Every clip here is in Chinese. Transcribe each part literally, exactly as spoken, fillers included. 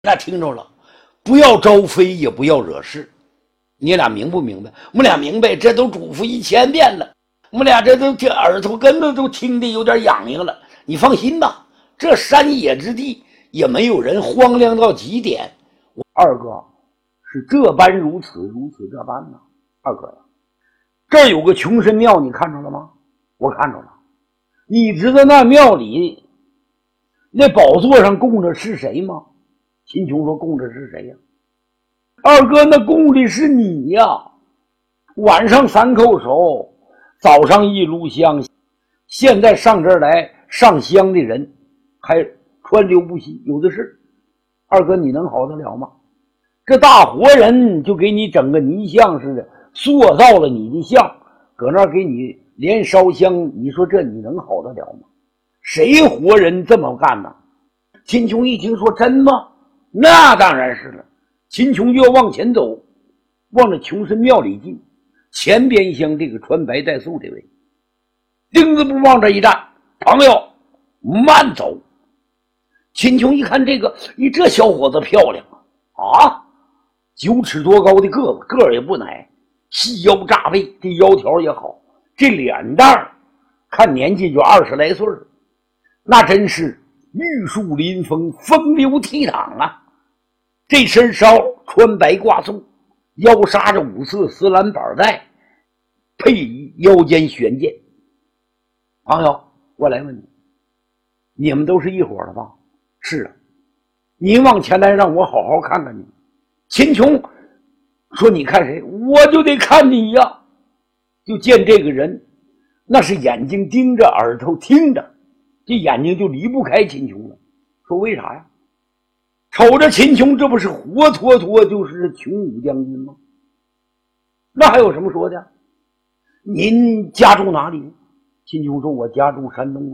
那听着了，不要招非，也不要惹事。你俩明不明白？我们俩明白，这都嘱咐一千遍了。我们俩这都这耳朵根子都听得有点痒痒了。你放心吧，这山野之地也没有人荒凉到极点。我二哥是这般如此，如此这般呢。二哥呀，这儿有个穷神庙，你看着了吗？我看着了。你知道那庙里那宝座上供的是谁吗？秦琼说：“供的是谁呀？”二哥，那供的是你呀！晚上三叩首，早上一炉香。现在上这儿来上香的人还川流不息，有的是。二哥，你能好得了吗？这大活人就给你整个泥像似的，塑造了你的像，搁那儿给你连烧香，你说这你能好得了吗？谁活人这么干呢？秦琼一听说：“真吗？那当然是了。”秦琼就要往前走，往这穷神庙里进。前边厢这个穿白带素这位钉子步往这一站：“朋友，慢走。”秦琼一看这个，你这小伙子漂亮啊！啊，九尺多高的个子，个儿也不矮，细腰扎背，这腰条也好，这脸蛋看年纪就二十来岁了，那真是玉树临风，风流倜傥啊！这身烧穿白挂素，腰杀着五色丝蓝板带，配以腰间悬剑。朋友，我来问你，你们都是一伙的吧？是啊，您往前来，让我好好看看你。秦琼说：“你看谁？我就得看你呀！”就见这个人，那是眼睛盯着，耳朵听着，这眼睛就离不开秦琼了。说为啥呀？瞅着秦琼，这不是活脱脱就是穷武将军吗？那还有什么说的？您家住哪里？秦琼说：“我家住山东啊，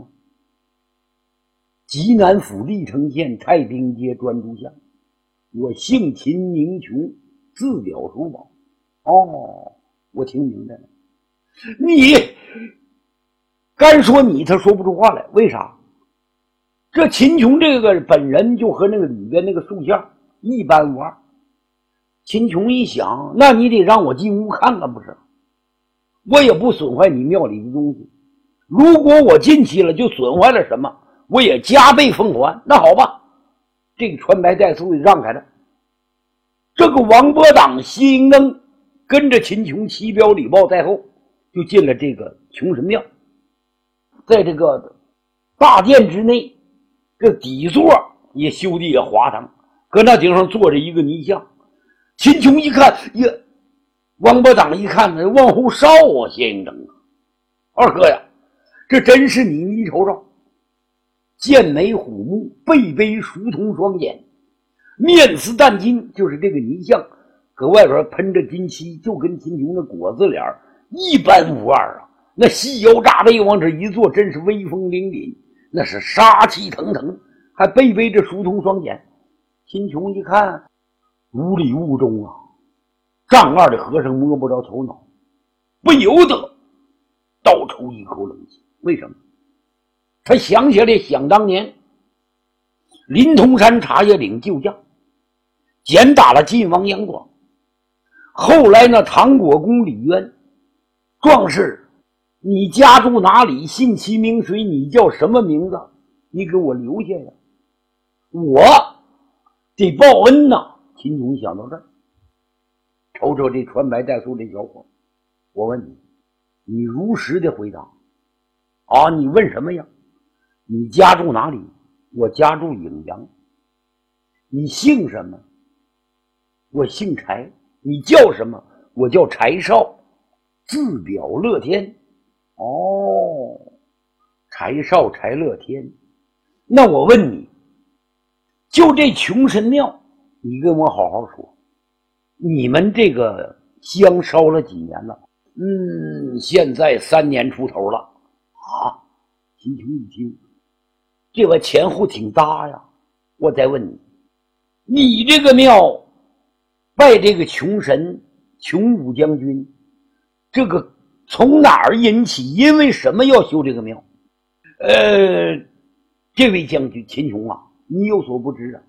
济南府历城县太平街专诸巷。我姓秦名琼，字表叔宝。”哦，我听明白了。你干说你，他说不出话来，为啥？这秦琼这个本人就和那个里边那个塑像一般无二。秦琼一想，那你得让我进屋看看不是？我也不损坏你庙里的东西，如果我进去了就损坏了什么，我也加倍奉还。那好吧，这个穿白带素让开了。这个王伯党西营灯跟着秦琼齐彪礼豹在后，就进了这个穷神庙。在这个大殿之内，这底座也修的也华堂，搁那顶上坐着一个泥像。秦琼一看，呀，王伯党一看呢，往后少啊，谢应征啊，二哥呀，这真是你，你瞅瞅，剑眉虎目，背背熟瞳双眼，面似淡金，就是这个泥像，搁外边喷着金漆，就跟秦琼的果子脸一般无二啊。那细腰扎背往这一坐，真是威风凛凛，那是杀气腾腾，还背背着熟瞳双眼。秦琼一看，雾里雾中啊，丈二的和尚摸不着头脑，不由得倒抽一口冷气。为什么？他想起来，想当年临潼山茶叶岭救将，简打了晋王杨广，后来呢，唐国公李渊，壮士，你家住哪里？姓其名谁？你叫什么名字？你给我留下呀！我得报恩呐！秦琼想到这儿，瞅瞅这穿白带素这小伙，我问你，你如实的回答啊！你问什么呀？你家住哪里？我家住颍阳。你姓什么？我姓柴。你叫什么？我叫柴少，字表乐天。哦，柴少柴乐天。那我问你，就这穷神庙，你跟我好好说，你们这个香烧了几年了？嗯，现在三年出头了。啊，秦琼一听，这个前后挺大呀。我再问你，你这个庙拜这个穷神穷武将军，这个从哪儿引起？因为什么要修这个庙？呃，这位将军秦琼啊，你有所不知啊，